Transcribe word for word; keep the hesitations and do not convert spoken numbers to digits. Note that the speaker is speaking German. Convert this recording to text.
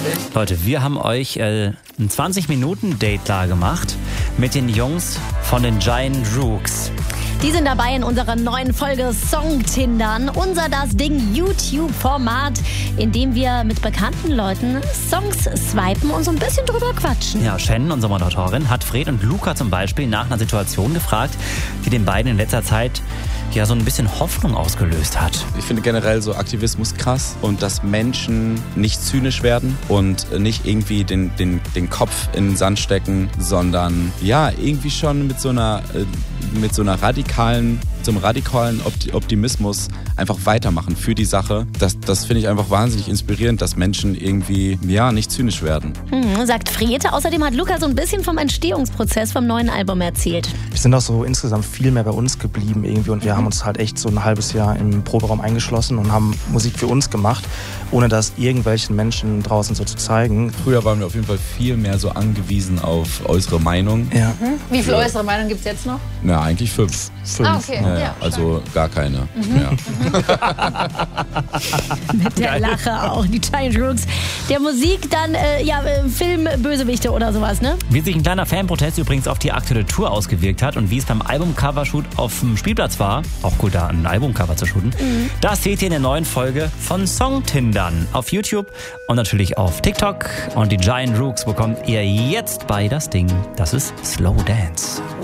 Leute, wir haben euch äh, ein zwanzig-Minuten-Date klar gemacht mit den Jungs von den Giant Rooks. Die sind dabei in unserer neuen Folge Songtindern, unser das Ding YouTube-Format, in dem wir mit bekannten Leuten Songs swipen und so ein bisschen drüber quatschen. Ja, Shannon, unsere Moderatorin, hat Fred und Luca zum Beispiel nach einer Situation gefragt, die den beiden in letzter Zeit ja so ein bisschen Hoffnung ausgelöst hat. Ich finde generell so Aktivismus krass und dass Menschen nicht zynisch werden und nicht irgendwie den, den, den Kopf in den Sand stecken, sondern ja, irgendwie schon mit so einer, mit so einer radikalen, so einem radikalen Optimismus einfach weitermachen für die Sache. Das, das finde ich einfach wahnsinnig inspirierend, dass Menschen irgendwie, ja, nicht zynisch werden. Hm, sagt Fred. Außerdem hat Luca so ein bisschen vom Entstehungsprozess vom neuen Album erzählt. Wir sind auch so insgesamt viel mehr bei uns geblieben irgendwie und wir mhm. haben uns halt echt so ein halbes Jahr im Proberaum eingeschlossen und haben Musik für uns gemacht, ohne das irgendwelchen Menschen draußen so zu zeigen. Früher waren wir auf jeden Fall viel mehr so angewiesen auf äußere Meinung. Ja. Mhm. Wie viele äußere Meinungen gibt es jetzt noch? Na, eigentlich fünf. Fünf. Ah, okay. Ja, ja, also gar keine. Mhm. Ja. Mit der Lache auch, die Giant Rooks. Der Musik dann, äh, ja, Film-Bösewichte oder sowas, ne? Wie sich ein kleiner Fanprotest übrigens auf die aktuelle Tour ausgewirkt hat und wie es beim Albumcover-Shoot auf dem Spielplatz war, auch cool da ein Albumcover zu shooten, mhm. das seht ihr in der neuen Folge von Songtindern auf YouTube und natürlich auf TikTok. Und die Giant Rooks bekommt ihr jetzt bei das Ding. Das ist Slow Dance.